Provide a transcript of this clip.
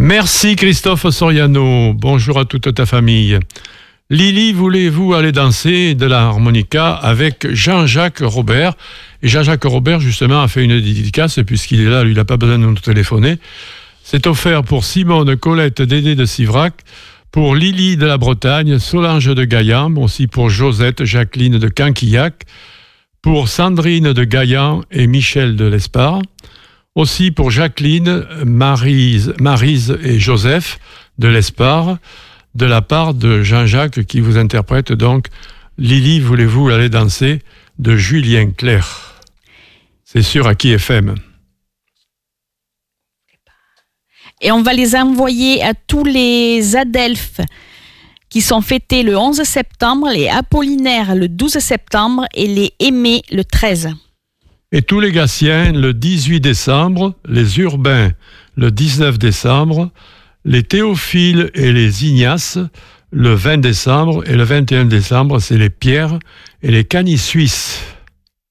Merci Christophe Soriano. Bonjour à toute ta famille. Lily, voulez-vous aller danser de la harmonica avec Jean-Jacques Robert? Et Jean-Jacques Robert, justement, a fait une dédicace, puisqu'il est là, lui, il n'a pas besoin de nous téléphoner. C'est offert pour Simone, Colette, Dédé de Sivrac, pour Lily de la Bretagne, Solange de Gaillan, aussi pour Josette, Jacqueline de Canquillac, pour Sandrine de Gaillan et Michel de l'Espard, aussi pour Jacqueline, Maryse et Joseph de l'Espard, de la part de Jean-Jacques qui vous interprète donc Lily, voulez-vous aller danser de Julien Clerc. C'est sur Aki FM. Et on va les envoyer à tous les Adelphes qui sont fêtés le 11 septembre, les Apollinaires le 12 septembre et les Aimés le 13. Et tous les Gassiens le 18 décembre, les Urbains le 19 décembre, les Théophiles et les Ignaces le 20 décembre et le 21 décembre, c'est les Pierres et les Canis suisses.